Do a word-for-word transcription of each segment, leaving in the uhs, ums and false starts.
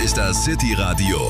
ist das City Radio,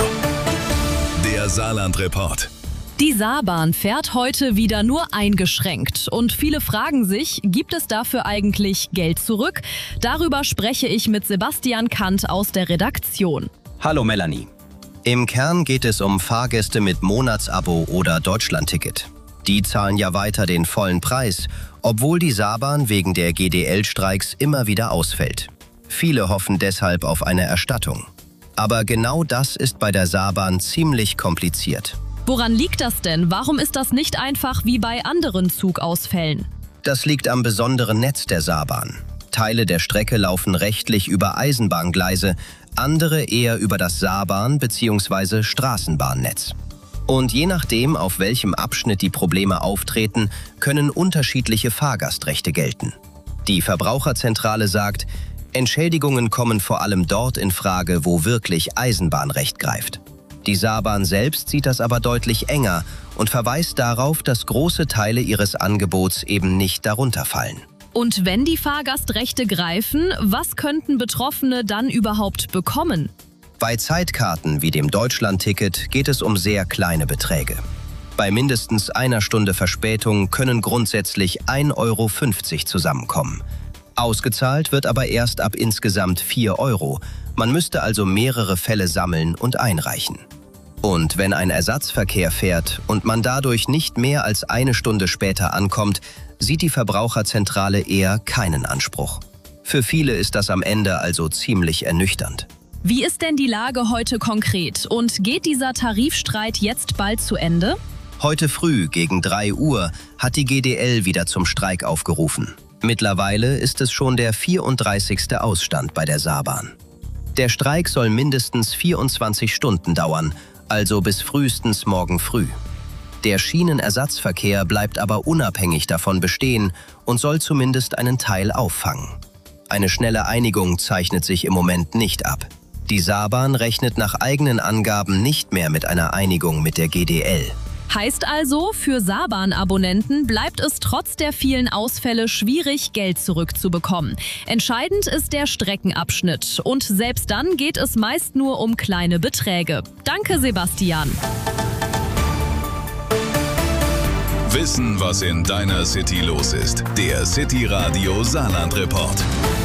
der Saarland-Report. Die Saarbahn fährt heute wieder nur eingeschränkt. Und viele fragen sich, gibt es dafür eigentlich Geld zurück? Darüber spreche ich mit Sebastian Kant aus der Redaktion. Hallo Melanie. Im Kern geht es um Fahrgäste mit Monatsabo oder Deutschlandticket. Die zahlen ja weiter den vollen Preis, obwohl die Saarbahn wegen der G D L-Streiks immer wieder ausfällt. Viele hoffen deshalb auf eine Erstattung. Aber genau das ist bei der Saarbahn ziemlich kompliziert. Woran liegt das denn? Warum ist das nicht einfach wie bei anderen Zugausfällen? Das liegt am besonderen Netz der Saarbahn. Teile der Strecke laufen rechtlich über Eisenbahngleise, andere eher über das Saarbahn- bzw. Straßenbahnnetz. Und je nachdem, auf welchem Abschnitt die Probleme auftreten, können unterschiedliche Fahrgastrechte gelten. Die Verbraucherzentrale sagt, Entschädigungen kommen vor allem dort in Frage, wo wirklich Eisenbahnrecht greift. Die Saarbahn selbst sieht das aber deutlich enger und verweist darauf, dass große Teile ihres Angebots eben nicht darunter fallen. Und wenn die Fahrgastrechte greifen, was könnten Betroffene dann überhaupt bekommen? Bei Zeitkarten wie dem Deutschlandticket geht es um sehr kleine Beträge. Bei mindestens einer Stunde Verspätung können grundsätzlich ein Euro fünfzig zusammenkommen. Ausgezahlt wird aber erst ab insgesamt vier Euro. Man müsste also mehrere Fälle sammeln und einreichen. Und wenn ein Ersatzverkehr fährt und man dadurch nicht mehr als eine Stunde später ankommt, sieht die Verbraucherzentrale eher keinen Anspruch. Für viele ist das am Ende also ziemlich ernüchternd. Wie ist denn die Lage heute konkret? Und geht dieser Tarifstreit jetzt bald zu Ende? Heute früh gegen drei Uhr hat die G D L wieder zum Streik aufgerufen. Mittlerweile ist es schon der vierunddreißigste Ausstand bei der Saarbahn. Der Streik soll mindestens vierundzwanzig Stunden dauern, also bis frühestens morgen früh. Der Schienenersatzverkehr bleibt aber unabhängig davon bestehen und soll zumindest einen Teil auffangen. Eine schnelle Einigung zeichnet sich im Moment nicht ab. Die Saarbahn rechnet nach eigenen Angaben nicht mehr mit einer Einigung mit der G D L. Heißt also, für Saarbahn-Abonnenten bleibt es trotz der vielen Ausfälle schwierig, Geld zurückzubekommen. Entscheidend ist der Streckenabschnitt. Und selbst dann geht es meist nur um kleine Beträge. Danke, Sebastian. Wissen, was in deiner City los ist. Der City Radio Saarland-Report.